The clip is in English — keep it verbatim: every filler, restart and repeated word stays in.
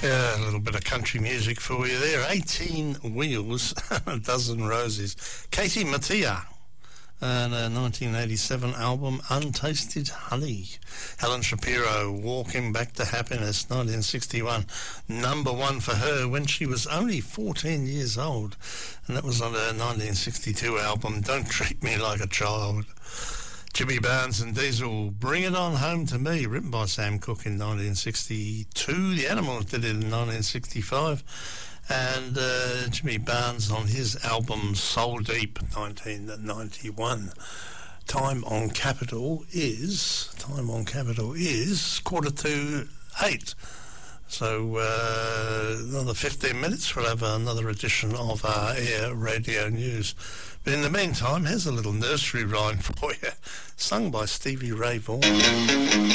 Yeah, a little bit of country music for you there. eighteen Wheels, a Dozen Roses. Katie Mattia, and a nineteen eighty-seven album, Untasted Honey. Helen Shapiro, Walking Back to Happiness, nineteen sixty-one. Number one for her when she was only fourteen years old. And that was on her nineteen sixty-two album, Don't Treat Me Like a Child. Jimmy Barnes and Diesel, Bring It On Home to Me, written by Sam Cooke in nineteen sixty-two. The Animals did it in nineteen sixty-five. And uh, Jimmy Barnes on his album Soul Deep, nineteen ninety-one. Time on Capital is, time on Capital is quarter to eight. So uh, another fifteen minutes, we'll have another edition of our Air Radio News. But in the meantime, here's a little nursery rhyme for you, sung by Stevie Ray Vaughan.